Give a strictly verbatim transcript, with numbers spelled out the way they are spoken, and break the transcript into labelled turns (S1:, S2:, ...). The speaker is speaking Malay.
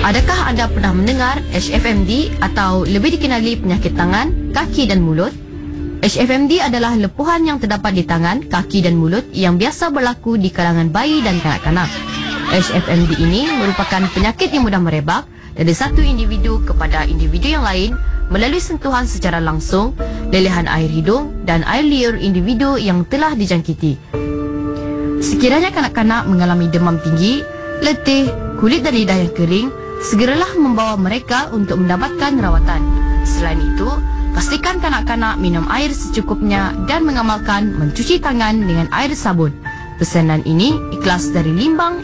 S1: Adakah anda pernah mendengar H F M D atau lebih dikenali penyakit tangan, kaki dan mulut? H F M D adalah lepuhan yang terdapat di tangan, kaki dan mulut yang biasa berlaku di kalangan bayi dan kanak-kanak. H F M D ini merupakan penyakit yang mudah merebak dari satu individu kepada individu yang lain melalui sentuhan secara langsung, lelehan air hidung dan air liur individu yang telah dijangkiti. Sekiranya kanak-kanak mengalami demam tinggi, letih, kulit dan lidah yang kering, segeralah membawa mereka untuk mendapatkan rawatan. Selain itu, pastikan kanak-kanak minum air secukupnya dan mengamalkan mencuci tangan dengan air sabun. Pesanan ini ikhlas dari Limbang